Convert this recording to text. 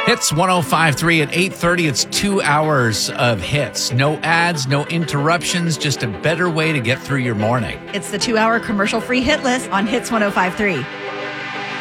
Hits 105.3 at 8:30. It's 2 hours of hits. No ads, no interruptions, just a better way to get through your morning. It's the 2-hour commercial-free hit list on Hits 105.3.